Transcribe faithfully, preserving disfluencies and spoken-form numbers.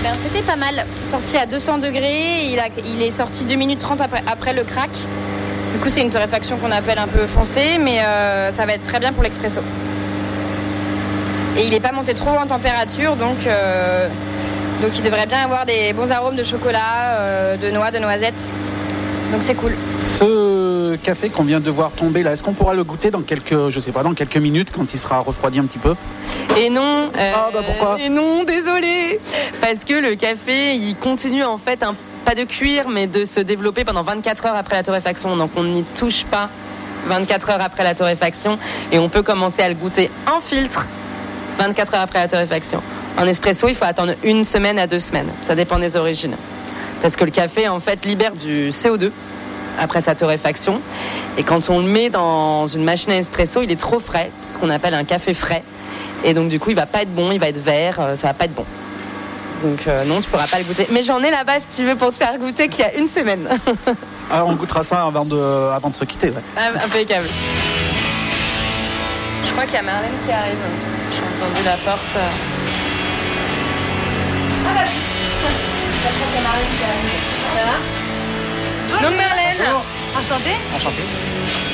Ben, c'était pas mal. Sorti à deux cents degrés, il, a, il est sorti deux minutes trente après, après le crack. Du coup, c'est une torréfaction qu'on appelle un peu foncée, mais euh, ça va être très bien pour l'expresso. Et il n'est pas monté trop en température, donc, euh, donc il devrait bien avoir des bons arômes de chocolat, euh, de noix, de noisettes. Donc c'est cool. Ce café qu'on vient de voir tomber là, est-ce qu'on pourra le goûter dans quelques, je sais pas, dans quelques minutes quand il sera refroidi un petit peu? Et non. Euh, ah bah pourquoi? Et non, désolé. Parce que le café, il continue en fait, un, pas de cuire, mais de se développer pendant vingt-quatre heures après la torréfaction. Donc on n'y touche pas vingt-quatre heures après la torréfaction. Et on peut commencer à le goûter en filtre vingt-quatre heures après la torréfaction. En espresso, il faut attendre une semaine à deux semaines. Ça dépend des origines. Parce que le café, en fait, libère du C O deux après sa torréfaction. Et quand on le met dans une machine à espresso, il est trop frais, ce qu'on appelle un café frais. Et donc, du coup, il va pas être bon, il va être vert, ça va pas être bon. Donc, euh, non, tu pourras pas le goûter. Mais j'en ai là-bas, si tu veux, pour te faire goûter, qu'il y a une semaine. Ah, on goûtera ça avant de, avant de se quitter. Ouais. Ah, impeccable. Je crois qu'il y a Marlène qui arrive. J'ai entendu la porte. Ah bah oui. Je crois qu'il y a Marlène qui arrive. Ça va? Non, Marlène. Bonjour. Enchantée. Enchanté.